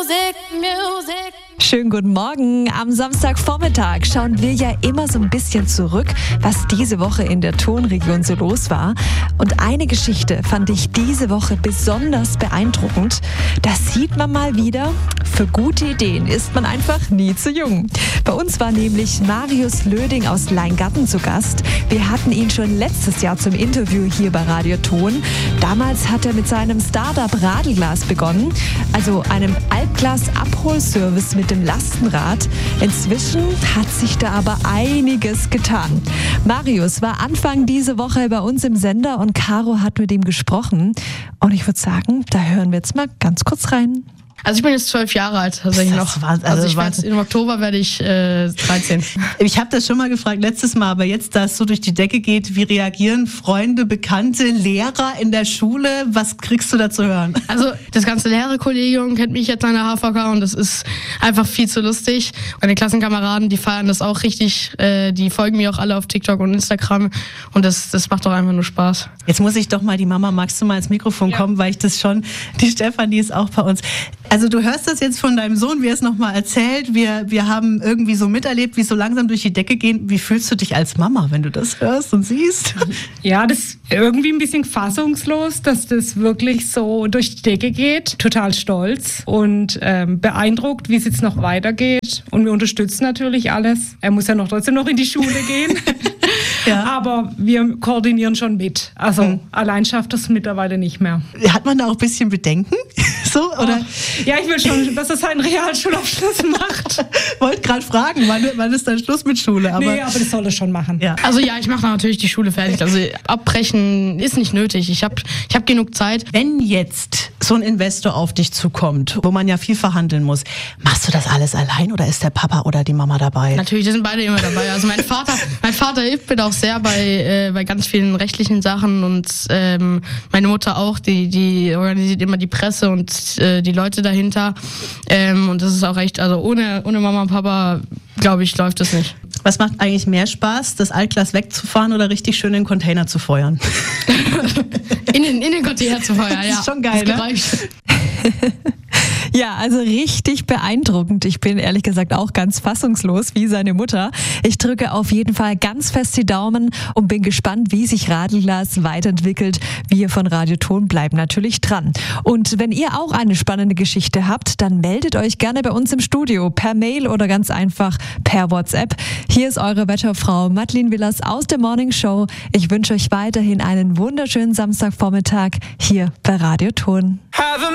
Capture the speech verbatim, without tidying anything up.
Schönen guten Morgen. Am Samstagvormittag schauen wir ja immer so ein bisschen zurück, was diese Woche in der Tonregion so los war. Und eine Geschichte fand ich diese Woche besonders beeindruckend. Da sieht man mal wieder, für gute Ideen ist man einfach nie zu jung. Bei uns war nämlich Marius Löding aus Leingarten zu Gast. Wir hatten ihn schon letztes Jahr zum Interview hier bei Radio Ton. Damals hat er mit seinem Startup Radelglas begonnen, also einem Altglas-Abholservice mit dem Lastenrad. Inzwischen hat sich da aber einiges getan. Marius war Anfang diese Woche bei uns im Sender und Caro hat mit ihm gesprochen. Und ich würde sagen, da hören wir jetzt mal ganz kurz rein. Also ich bin jetzt zwölf Jahre alt tatsächlich noch. War, also, also ich werde im Oktober werde ich äh, dreizehn. Ich habe das schon mal gefragt letztes Mal, aber jetzt, da es so durch die Decke geht, wie reagieren Freunde, Bekannte, Lehrer in der Schule? Was kriegst du da zu hören? Also das ganze Lehrerkollegium kennt mich jetzt an der H V K und das ist einfach viel zu lustig. Meine Klassenkameraden, die feiern das auch richtig. Äh, die folgen mir auch alle auf TikTok und Instagram und das, das macht doch einfach nur Spaß. Jetzt muss ich doch mal, die Mama, magst du mal ins Mikrofon ja. kommen, weil ich das schon, die Stefanie ist auch bei uns. Also du hörst das jetzt von deinem Sohn, wie er es nochmal erzählt. Wir, wir haben irgendwie so miterlebt, wie es so langsam durch die Decke geht. Wie fühlst du dich als Mama, wenn du das hörst und siehst? Ja, das ist irgendwie ein bisschen fassungslos, dass das wirklich so durch die Decke geht. Total stolz und ähm, beeindruckt, wie es jetzt noch weitergeht. Und wir unterstützen natürlich alles. Er muss ja noch trotzdem noch in die Schule gehen. Ja. Aber wir koordinieren schon mit. Also mhm. allein schafft das mittlerweile nicht mehr. Hat man da auch ein bisschen Bedenken? So, oder? Oh, ja, ich will schon, dass er seinen Realschulabschluss macht. Wollte gerade fragen, wann, wann ist dein Schluss mit Schule? Aber nee, aber das soll er schon machen. Ja. Also ja, ich mache natürlich die Schule fertig. Also abbrechen ist nicht nötig. Ich habe ich hab genug Zeit. Wenn jetzt so ein Investor auf dich zukommt, wo man ja viel verhandeln muss, machst du das alles allein oder ist der Papa oder die Mama dabei? Natürlich, die sind beide immer dabei. Also mein Vater, mein Vater hilft mir auch sehr bei, äh, bei ganz vielen rechtlichen Sachen und ähm, meine Mutter auch, die, die organisiert immer die Presse und äh, die Leute dahinter. Ähm, und das ist auch echt, also ohne, ohne Mama und Papa, glaube ich, läuft das nicht. Was macht eigentlich mehr Spaß, das Altglas wegzufahren oder richtig schön in den Container zu feuern? in, den, in den Container zu feuern, ja. Das ist schon geil, das ne? Ja, also richtig beeindruckend. Ich bin ehrlich gesagt auch ganz fassungslos wie seine Mutter. Ich drücke auf jeden Fall ganz fest die Daumen und bin gespannt, wie sich Radelglas weiterentwickelt. Wir von Radio Ton bleiben natürlich dran. Und wenn ihr auch eine spannende Geschichte habt, dann meldet euch gerne bei uns im Studio per Mail oder ganz einfach per WhatsApp. Hier ist eure Wetterfrau Madeleine Willers aus der Morning Show. Ich wünsche euch weiterhin einen wunderschönen Samstagvormittag hier bei Radio Ton.